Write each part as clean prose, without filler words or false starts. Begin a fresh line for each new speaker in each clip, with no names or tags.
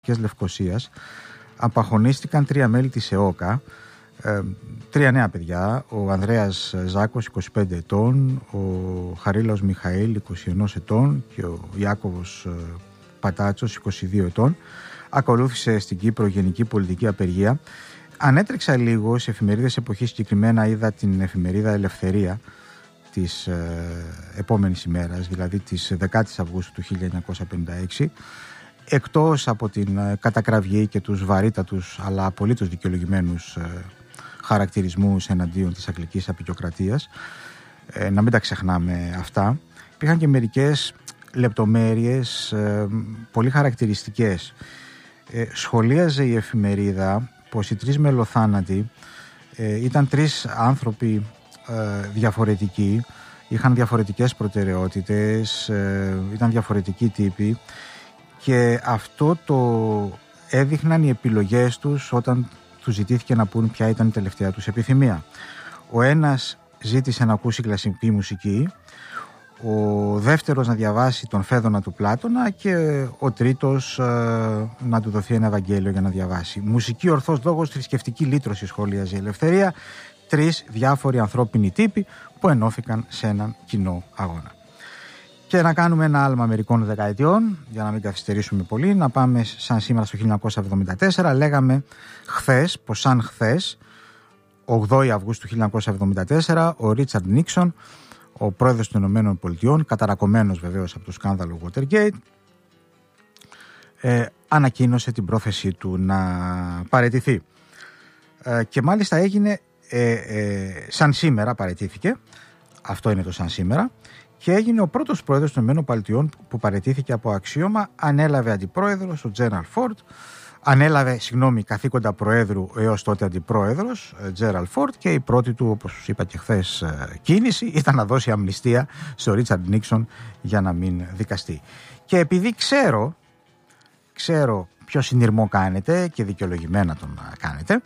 Λευκωσίας απαχωνίστηκαν 3 μέλη της ΕΟΚΑ, 3 νέα παιδιά, ο Ανδρέας Ζάκος 25 ετών, ο Χαρίλαος Μιχαήλ 21 ετών και ο Ιάκωβος Πατάτσος 22 ετών. Ακολούθησε στην Κύπρο γενική πολιτική απεργία. Ανέτρεξα λίγο σε εφημερίδες εποχής, συγκεκριμένα είδα την εφημερίδα Ελευθερία της επόμενης ημέρας, δηλαδή της 10ης Αυγούστου του 1956. Εκτός από την κατακραυγή και τους βαρύτατους αλλά απολύτως δικαιολογημένους χαρακτηρισμούς εναντίον της αγγλικής απεικιοκρατίας, να μην τα ξεχνάμε αυτά, υπήρχαν και μερικές λεπτομέρειες πολύ χαρακτηριστικές. Σχολίαζε η εφημερίδα πως οι 3 μελοθάνατοι ήταν 3 άνθρωποι διαφορετικοί, είχαν διαφορετικές προτεραιότητες, ήταν διαφορετικοί τύποι, και αυτό το έδειχναν οι επιλογές τους όταν τους ζητήθηκε να πούν ποια ήταν η τελευταία τους επιθυμία. Ο ένας ζήτησε να ακούσει κλασική μουσική, ο δεύτερος να διαβάσει τον Φέδωνα του Πλάτωνα και ο τρίτος να του δοθεί ένα Ευαγγέλιο για να διαβάσει. Μουσική, ορθός λόγος, θρησκευτική λύτρωση, σχολίαζε η Ελευθερία. 3 διάφοροι ανθρώπινοι τύποι που ενώθηκαν σε έναν κοινό αγώνα. Και να κάνουμε ένα άλμα μερικών δεκαετιών, για να μην καθυστερήσουμε πολύ, να πάμε σαν σήμερα στο 1974. Λέγαμε χθες, πως σαν χθες, 8 Αυγούστου 1974, ο Ρίτσαρντ Νίξον, ο πρόεδρος των Ηνωμένων Πολιτειών, καταρακωμένος βεβαίως από το σκάνδαλο Watergate, ανακοίνωσε την πρόθεσή του να παραιτηθεί. Και μάλιστα έγινε σαν σήμερα, παραιτήθηκε, αυτό είναι το σαν σήμερα, και έγινε ο πρώτος πρόεδρος των ΗΠΑ που παραιτήθηκε από αξίωμα. Ανέλαβε αντιπρόεδρος ο Τζέραλντ Φόρντ, καθήκοντα προέδρου έως τότε αντιπρόεδρος Τζέραλντ Φόρντ, και η πρώτη του, όπως είπα και χθες, κίνηση ήταν να δώσει αμνηστία στο Ρίτσαρντ Νίξον για να μην δικαστεί. Και επειδή ξέρω ποιο συνειρμό κάνετε, και δικαιολογημένα τον κάνετε,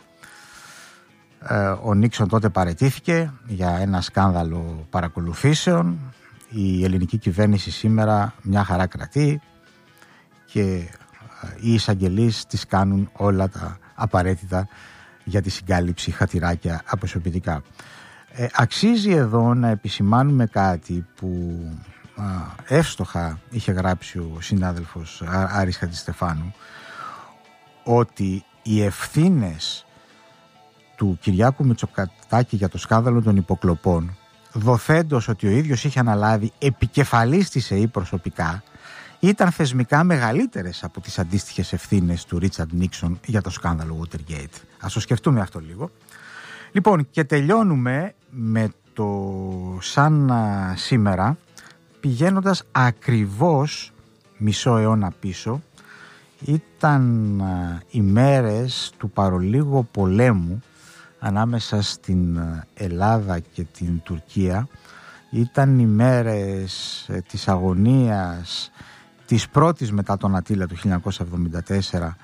ο Νίξον τότε παραιτήθηκε για ένα σκάνδαλο παρακολουθήσεων. Η ελληνική κυβέρνηση σήμερα μια χαρά κρατεί και οι εισαγγελείς τις κάνουν όλα τα απαραίτητα για τη συγκάλυψη χατηράκια αποσωπητικά. Αξίζει εδώ να επισημάνουμε κάτι που εύστοχα είχε γράψει ο συνάδελφος Άρης Χατζηστεφάνου, ότι οι ευθύνες του Κυριάκου Μητσοτάκη για το σκάνδαλο των υποκλοπών, δοθέντος ότι ο ίδιος είχε αναλάβει επικεφαλής της ΕΗ προσωπικά, ήταν θεσμικά μεγαλύτερες από τις αντίστοιχες ευθύνες του Ρίτσαρντ Νίξον για το σκάνδαλο Watergate. Ας το σκεφτούμε αυτό λίγο. Λοιπόν, και τελειώνουμε με το σαν σήμερα, πηγαίνοντας ακριβώς μισό αιώνα πίσω. Ήταν οι μέρες του παρολίγο πολέμου ανάμεσα στην Ελλάδα και την Τουρκία. Ήταν οι μέρες της αγωνίας της πρώτης μετά τον Αττήλα του 1974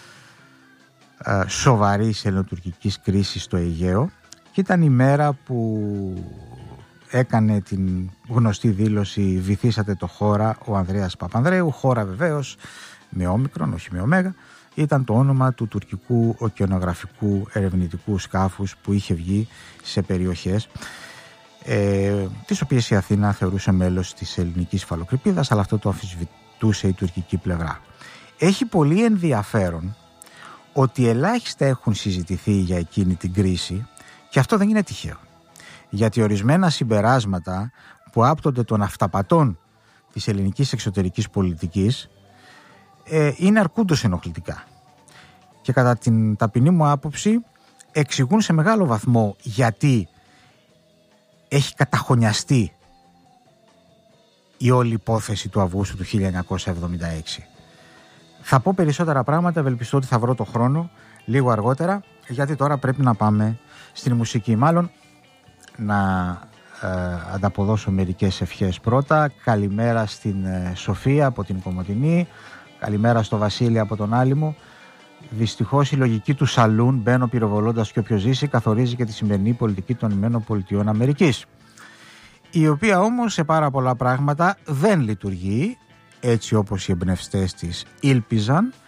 σοβαρής ελληνοτουρκικής κρίσης στο Αιγαίο, και ήταν η μέρα που έκανε την γνωστή δήλωση «Βυθίσατε το χώρα» ο Ανδρέας Παπανδρέου. Χώρα βεβαίως με όμικρον, όχι με ωμέγα. Ήταν το όνομα του τουρκικού οκεανογραφικού ερευνητικού σκάφους που είχε βγει σε περιοχές τις οποίες η Αθήνα θεωρούσε μέλος της ελληνικής υφαλοκρηπίδας, αλλά αυτό το αμφισβητούσε η τουρκική πλευρά. Έχει πολύ ενδιαφέρον ότι ελάχιστα έχουν συζητηθεί για εκείνη την κρίση, και αυτό δεν είναι τυχαίο, γιατί ορισμένα συμπεράσματα που άπτονται των αυταπατών της ελληνικής εξωτερικής πολιτικής είναι αρκούντως ενοχλητικά, και κατά την ταπεινή μου άποψη εξηγούν σε μεγάλο βαθμό γιατί έχει καταχωνιαστεί η όλη υπόθεση του Αυγούστου του 1976. Θα πω περισσότερα πράγματα, ευελπιστώ ότι θα βρω το χρόνο λίγο αργότερα, γιατί τώρα πρέπει να πάμε στην μουσική. Μάλλον να ανταποδώσω μερικές ευχές πρώτα. Καλημέρα στην Σοφία από την Κομοτηνή, καλημέρα στο Βασίλη από τον Άλυμο. Δυστυχώς η λογική του σαλούν, μπαίνω πυροβολώντας και όποιος ζήσει, καθορίζει και τη σημερινή πολιτική των ΗΠΑ, η οποία όμως σε πάρα πολλά πράγματα δεν λειτουργεί έτσι όπως οι εμπνευστές της ήλπιζαν,